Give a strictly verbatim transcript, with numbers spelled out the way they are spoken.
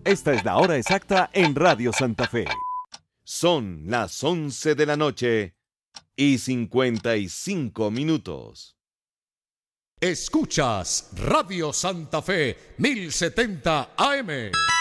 Esta es la hora exacta en Radio Santa Fe. Son las once de la noche y cincuenta y cinco minutos. Escuchas Radio Santa Fe mil setenta A M.